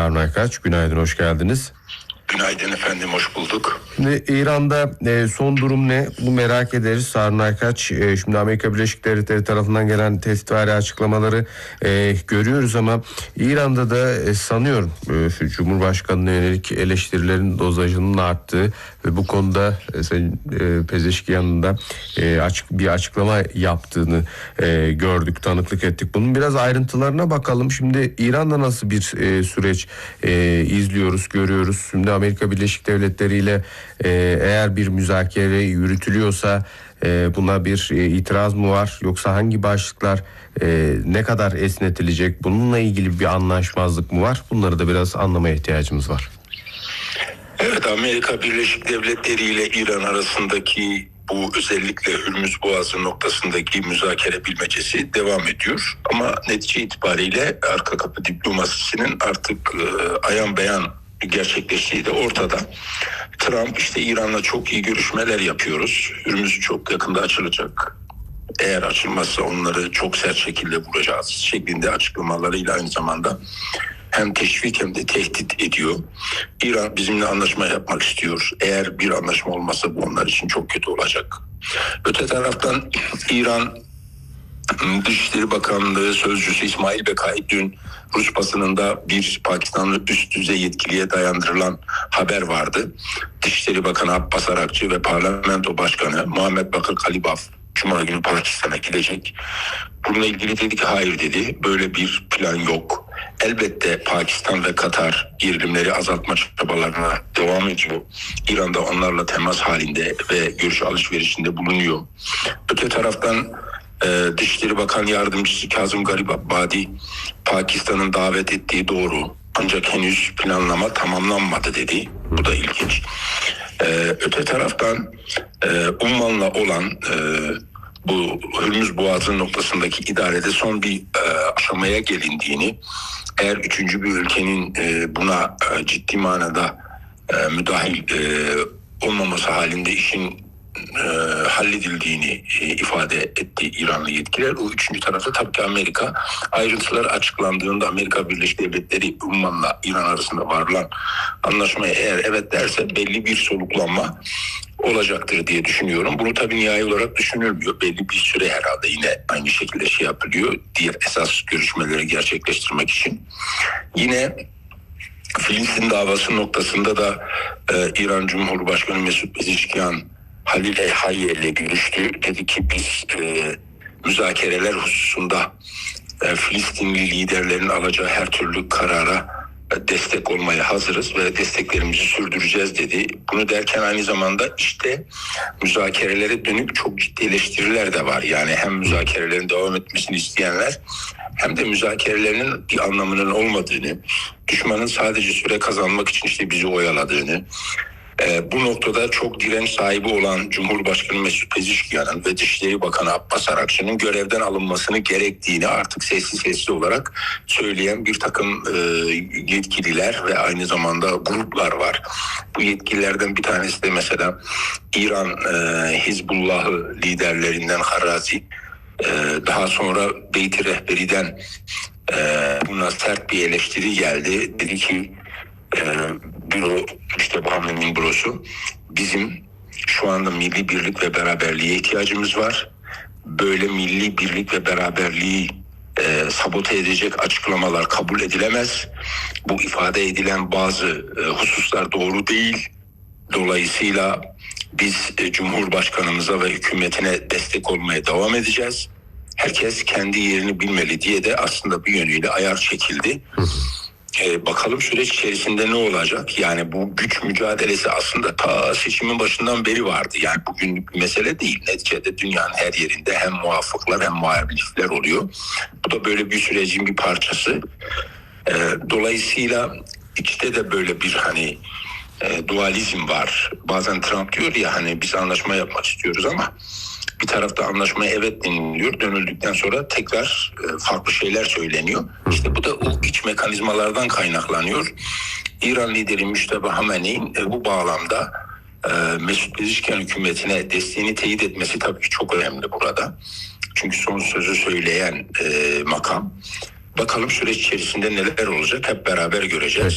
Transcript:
Harun Aykaç. Günaydın, hoş geldiniz. Günaydın efendim, hoş bulduk. Şimdi İran'da son durum ne? Bu merak ederiz. Harun Aykaç, şimdi Amerika Birleşik Devletleri tarafından gelen tehditvari açıklamaları görüyoruz ama İran'da da sanıyorum Cumhurbaşkanı'na yönelik eleştirilerin dozajının arttığı ve bu konuda Sayın Pezeşkiyan'ın da bir açıklama yaptığını gördük, tanıklık ettik. Bunun biraz ayrıntılarına bakalım. Şimdi İran'da nasıl bir süreç izliyoruz, görüyoruz. Şimdi Amerika Birleşik Devletleri ile eğer bir müzakere yürütülüyorsa buna bir itiraz mı var, yoksa hangi başlıklar ne kadar esnetilecek, bununla ilgili bir anlaşmazlık mı var? Bunları da biraz anlamaya ihtiyacımız var. Evet, Amerika Birleşik Devletleri ile İran arasındaki bu özellikle Hürmüz Boğazı noktasındaki müzakere bilmecesi devam ediyor. Ama netice itibariyle arka kapı diplomasisinin artık ayan beyan gerçekleştiği de ortada. Trump işte İran'la çok iyi görüşmeler yapıyoruz. Hürmüz çok yakında açılacak. Eğer açılmazsa onları çok sert şekilde vuracağız şeklinde açıklamalarıyla aynı zamanda hem teşvik hem de tehdit ediyor. İran bizimle anlaşma yapmak istiyor. Eğer bir anlaşma olmazsa bu onlar için çok kötü olacak. Öte taraftan İran Dışişleri Bakanlığı Sözcüsü İsmail Bekai dün Rus basınında bir Pakistanlı üst düzey yetkiliye dayandırılan haber vardı. Dışişleri Bakanı Abbas Arakçı ve Parlamento Başkanı Muhammed Bakır Kalibaf Cuma günü Pakistan'a gidecek. Bununla ilgili dedi ki hayır dedi, böyle bir plan yok. Elbette Pakistan ve Katar gerilimleri azaltma çabalarına devam ediyor. İran da onlarla temas halinde ve görüş alışverişinde bulunuyor. Öte taraftan Dışişleri Bakan Yardımcısı Kazım Garibabadi Pakistan'ın davet ettiği doğru, ancak henüz planlama tamamlanmadı dedi. Bu da ilginç. Öte taraftan Umman'la olan bu Hürmüz Boğazı noktasındaki idarede son bir aşamaya gelindiğini, eğer üçüncü bir ülkenin buna ciddi manada müdahil olmaması halinde işin halledildiğini ifade etti İranlı yetkililer. O üçüncü tarafta tabii ki Amerika. Ayrıntılar açıklandığında Amerika Birleşik Devletleri Umman'la İran arasında varılan anlaşmaya eğer evet derse belli bir soluklanma olacaktır diye düşünüyorum. Bunu tabii nihai olarak düşünülmüyor. Belli bir süre herhalde yine aynı şekilde yapılıyor. Diğer esas görüşmeleri gerçekleştirmek için. Yine Filistin davası noktasında da İran Cumhurbaşkanı Mesut Pezeshkian Halil El-Hayye ile görüştü. Dedi ki biz müzakereler hususunda Filistinli liderlerin alacağı her türlü karara destek olmaya hazırız ve desteklerimizi sürdüreceğiz dedi. Bunu derken aynı zamanda işte müzakerelere dönük çok ciddi eleştiriler de var. Yani hem müzakerelerin devam etmesini isteyenler hem de müzakerelerinin bir anlamının olmadığını, düşmanın sadece süre kazanmak için işte bizi oyaladığını, bu noktada çok direnç sahibi olan Cumhurbaşkanı Mesut Pezeshkian'ın ve Dışişleri Bakanı Abbas Arakçı'nın görevden alınmasını gerektiğini artık sessiz olarak söyleyen bir takım yetkililer ve aynı zamanda gruplar var. Bu yetkililerden bir tanesi de mesela İran Hizbullah'ı liderlerinden Harazi, daha sonra Beyti Rehberi'den buna sert bir eleştiri geldi. Dedi ki büro, işte bu hamlenin bürosu, bizim şu anda milli birlik ve beraberliğe ihtiyacımız var. Böyle milli birlik ve beraberliği sabote edecek açıklamalar kabul edilemez. Bu ifade edilen bazı hususlar doğru değil. Dolayısıyla biz Cumhurbaşkanımıza ve hükümetine destek olmaya devam edeceğiz. Herkes kendi yerini bilmeli diye de aslında bir yönüyle ayar çekildi. Bakalım süreç içerisinde ne olacak? Yani bu güç mücadelesi aslında ta seçimin başından beri vardı. Yani bugünlük bir mesele değil. Neticede dünyanın her yerinde hem muvafıklar hem muhalifler oluyor. Bu da böyle bir sürecin bir parçası. Dolayısıyla içte de böyle bir dualizm var. Bazen Trump diyor ya biz anlaşma yapmak istiyoruz ama bir tarafta anlaşmaya evet deniliyor. Dönüldükten sonra tekrar farklı şeyler söyleniyor. İşte bu da o iç mekanizmalardan kaynaklanıyor. İran lideri Müşteba Hamene'nin bu bağlamda Mesut Pezeshkian hükümetine desteğini teyit etmesi tabii ki çok önemli burada. Çünkü son sözü söyleyen makam. Bakalım süreç içerisinde neler olacak hep beraber göreceğiz.